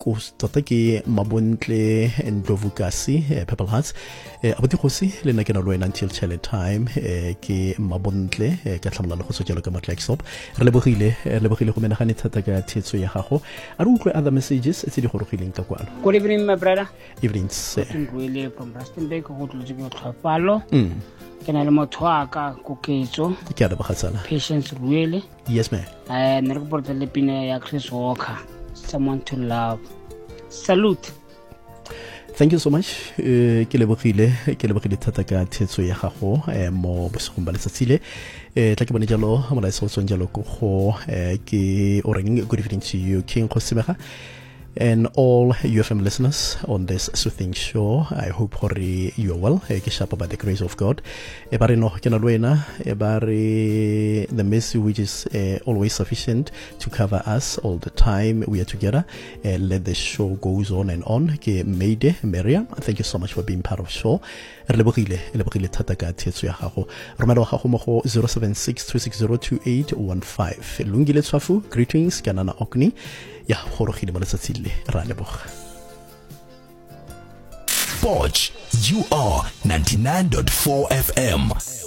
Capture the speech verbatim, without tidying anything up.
tota ke Mabontle Ndlovukasi Purple Hearts abuti khosi le nna ke na lo wena until challenge time ke Mabontle ka tlamela le go tsotjela ka matla exop re lebogile re lebogile go menagane thata ka thetso ya gago a re utlwe other messages tse di gorogileng ka kwano. Good evening my brother. Evening sir. Really from Rustenburg go tlotse go tlhopalo ke na le motho wa ka koketso ke a lebogatsana Patience really. Yes ma'am. eh ne re go porta le pina ya Chris Walker Someone to Love. Salute. Thank you so much. Uh, ke lebogile ke lebogile thata ka thetso ya gago eh, mo bosegong ba letsatsile eh tla ke bone jalo mola se tsong jalo go eh, ke oreng good evening to you King Khosimega and all U F M listeners on this soothing show. I hope hori you are well. Ke sharp by the grace of God. Ebare no ke na lwena ebare the mercy which is uh, always sufficient to cover us all the time we are together. Uh, let the show goes on and on. Ke Mayday Miriam, thank you so much for being part of the show. Re lebogile lebogile thata ka thetso ya gago. Romela wa gago mo go zero seven six two six zero two eight one five. Lungile Tswafu, greetings kanana Okni. Ya gorogile mo letsatsile ra leboga. Forge, you are ninety-nine point four F M.